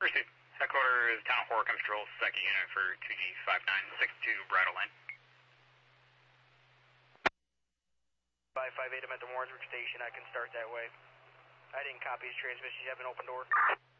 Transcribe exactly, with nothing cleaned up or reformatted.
Pursuit. Headquarters, Town Hall Control, second unit for two G five nine six two Bridle Lane. five five eight, I'm at the Warrensburg station. I can start that way. I didn't copy his transmission. You have an open door.